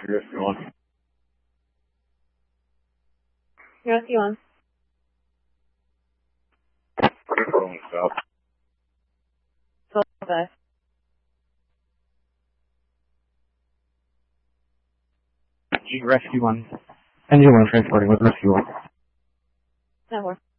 Rescue 1. Rescue 1. Rolling south. 12-5. Rescue 1. Engine 1 transporting with Rescue 1. 10-4.